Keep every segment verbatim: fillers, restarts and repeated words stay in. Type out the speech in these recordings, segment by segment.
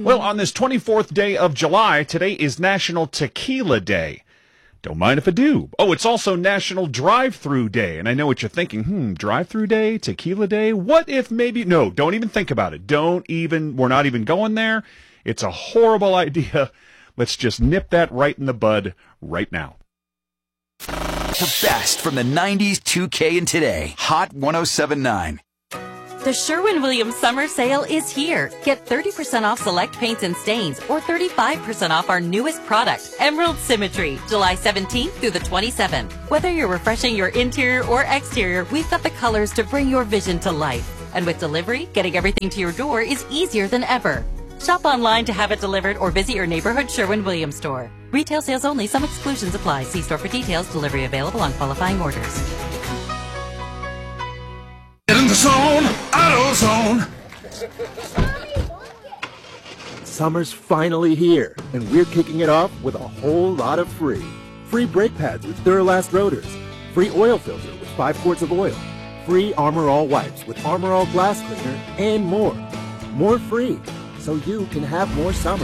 Well, on this twenty-fourth day of July, today is National Tequila Day. Don't mind if I do. Oh, it's also National Drive-Thru Day. And I know what you're thinking. Hmm, Drive-Thru Day, Tequila Day? What if maybe... No, don't even think about it. Don't even... We're not even going there. It's a horrible idea. Let's just nip that right in the bud right now. The best from the nineties, two K, and today. Hot one oh seven point nine. The Sherwin-Williams Summer Sale is here. Get thirty percent off select paints and stains or thirty-five percent off our newest product, Emerald Symmetry, July seventeenth through the twenty-seventh. Whether you're refreshing your interior or exterior, we've got the colors to bring your vision to life. And with delivery, getting everything to your door is easier than ever. Shop online to have it delivered or visit your neighborhood Sherwin-Williams store. Retail sales only. Some exclusions apply. See store for details. Delivery available on qualifying orders. Get in the zone, AutoZone. Summer's finally here, and we're kicking it off with a whole lot of free. Free brake pads with Duralast rotors. Free oil filter with five quarts of oil. Free Armor All wipes with Armor All glass cleaner, and more. More free, so you can have more summer.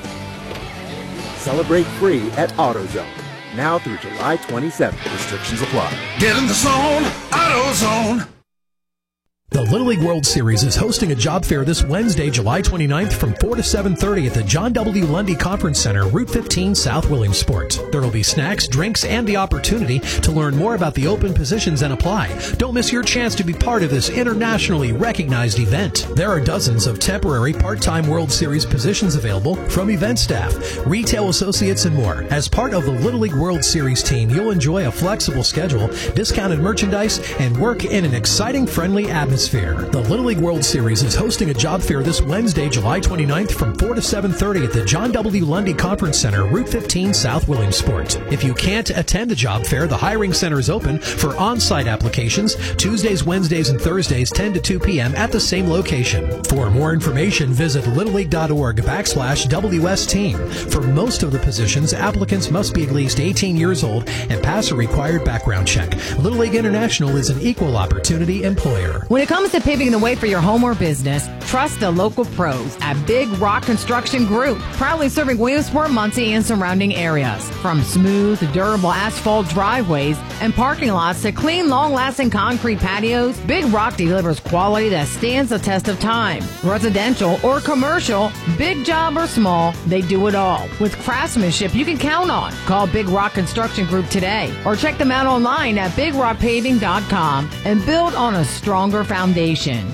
Celebrate free at AutoZone. Now through July twenty-seventh. Restrictions apply. Get in the zone, AutoZone. The Little League World Series is hosting a job fair this Wednesday, July twenty-ninth from four to seven thirty at the John W. Lundy Conference Center, Route fifteen, South Williamsport. There will be snacks, drinks, and the opportunity to learn more about the open positions and apply. Don't miss your chance to be part of this internationally recognized event. There are dozens of temporary part-time World Series positions available from event staff, retail associates, and more. As part of the Little League World Series team, you'll enjoy a flexible schedule, discounted merchandise, and work in an exciting, friendly atmosphere. The Little League World Series is hosting a job fair this Wednesday, July twenty-ninth from four to seven thirty at the John W. Lundy Conference Center, Route fifteen, South Williamsport. If you can't attend the job fair, the hiring center is open for on-site applications Tuesdays, Wednesdays, and Thursdays, ten to two p.m. at the same location. For more information, visit littleleague.org backslash WS team. For most of the positions, applicants must be at least eighteen years old and pass a required background check. Little League International is an equal opportunity employer. When it comes to paving the way for your home or business, trust the local pros at Big Rock Construction Group, proudly serving Williamsport, Muncie, and surrounding areas. From smooth, durable asphalt driveways and parking lots to clean, long-lasting concrete patios, Big Rock delivers quality that stands the test of time. Residential or commercial, big job or small, they do it all. With craftsmanship you can count on. Call Big Rock Construction Group today or check them out online at big rock paving dot com and build on a stronger foundation.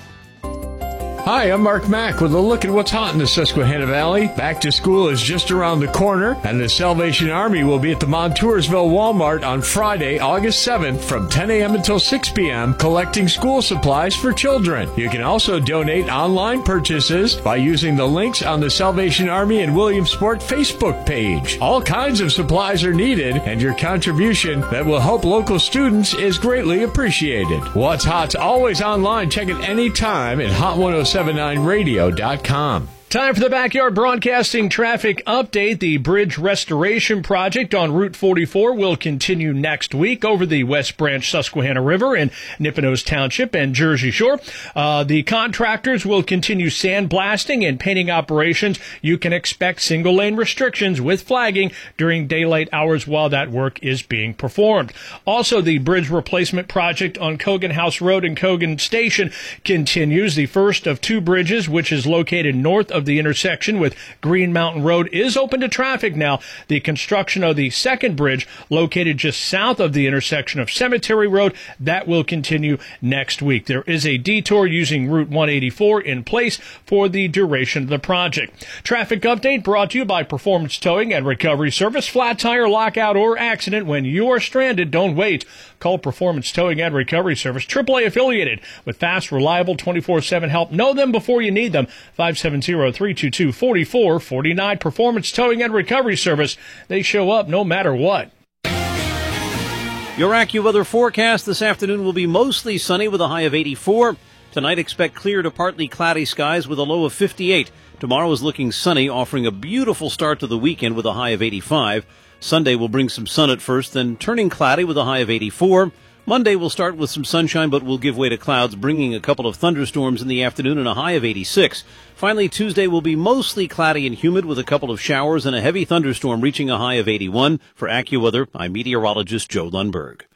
Hi, I'm Mark Mack with a look at what's hot in the Susquehanna Valley. Back to school is just around the corner, and the Salvation Army will be at the Montoursville Walmart on Friday, August seventh from ten a.m. until six p.m. collecting school supplies for children. You can also donate online purchases by using the links on the Salvation Army and Williamsport Facebook page. All kinds of supplies are needed, and your contribution that will help local students is greatly appreciated. What's Hot's always online. Check it anytime at hot one oh seven nine radio dot com. Time for the Backyard Broadcasting traffic update. The bridge restoration project on Route forty-four will continue next week over the West Branch Susquehanna River in Nippenose Township and Jersey Shore. Uh, the contractors will continue sandblasting and painting operations. You can expect single-lane restrictions with flagging during daylight hours while that work is being performed. Also, the bridge replacement project on Cogan House Road and Cogan Station continues. The first of two bridges, which is located north of the intersection with Green Mountain Road, is open to traffic now. The construction of the second bridge, located just south of the intersection of Cemetery Road, that will continue next week. There is a detour using Route one eighty-four in place for the duration of the project. Traffic update brought to you by Performance Towing and Recovery Service. Flat tire, lockout, or accident. When you are stranded, don't wait. Call Performance Towing and Recovery Service, triple A affiliated with fast, reliable, twenty-four seven help. Know them before you need them. five seven zero, three two two, four four four nine. Performance Towing and Recovery Service. They show up no matter what. Your AccuWeather forecast this afternoon will be mostly sunny with a high of eighty-four. Tonight, expect clear to partly cloudy skies with a low of fifty-eight. Tomorrow is looking sunny, offering a beautiful start to the weekend with a high of eighty-five. Sunday will bring some sun at first, then turning cloudy with a high of eighty-four. Monday will start with some sunshine, but will give way to clouds, bringing a couple of thunderstorms in the afternoon and a high of eighty-six. Finally, Tuesday will be mostly cloudy and humid with a couple of showers and a heavy thunderstorm reaching a high of eighty-one. For AccuWeather, I'm meteorologist Joe Lundberg.